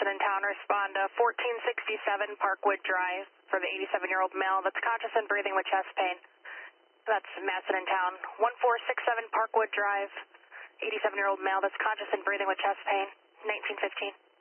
Madison in town. Respond to 1467 Parkwood Drive for the 87-year-old male that's conscious and breathing with chest pain. That's Madison in town. 1467 Parkwood Drive, 87-year-old male that's conscious and breathing with chest pain, 1915.